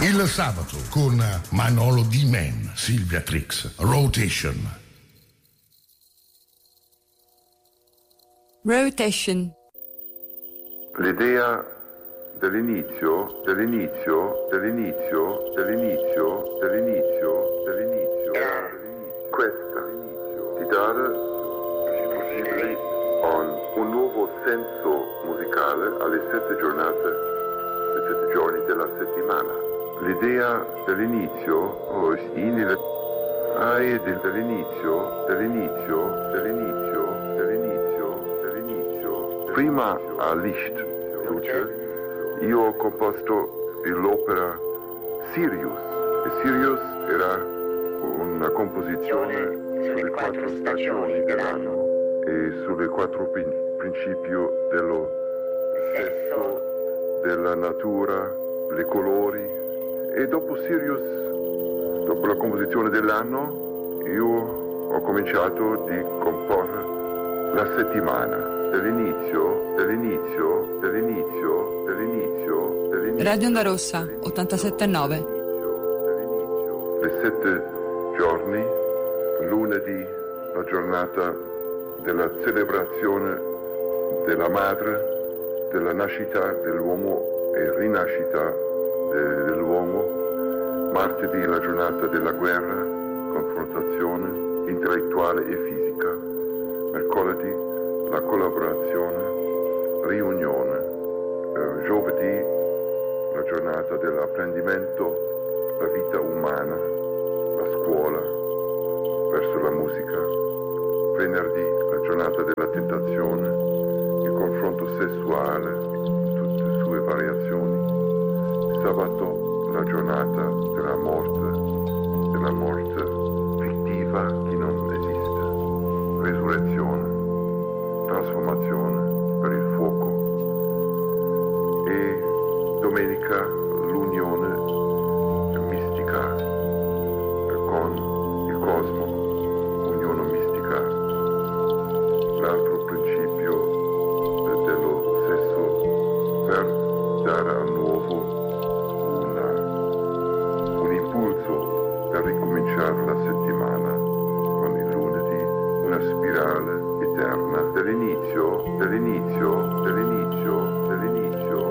Il sabato con Manolo D-Man, Silvia Trix, Rotation. Rotation. L'idea dell'inizio questa, di dare, se possibile, un nuovo senso musicale alle 7 giorni della settimana. L'idea dell'inizio, prima a Liszt, io ho composto l'opera Sirius, e Sirius era una composizione sulle 4 stagioni dell'anno e sulle 4 principi dello sesso, della natura, le colori. E dopo Sirius, dopo la composizione dell'anno, io ho cominciato di comporre la settimana. Dell'inizio. Radio Onda Rossa, 87.9. Le 7 giorni, lunedì, la giornata della celebrazione della madre, della nascita dell'uomo e rinascita dell'uomo. Martedì, la giornata della guerra, confrontazione intellettuale e fisica. Mercoledì, la collaborazione, riunione. Giovedì, la giornata dell'apprendimento, la vita umana, la scuola, verso la musica. Venerdì, la giornata della tentazione, il confronto sessuale, tutte le sue variazioni. Sabato, la giornata della morte fittiva che non esiste. Resurrezione, trasformazione per il fuoco. E domenica l'unione mistica con il cosmo, unione mistica, l'altro principio dello stesso, per dare a nuovo un impulso per ricominciare la settimana con il lunedì, una spirale eterna dell'inizio.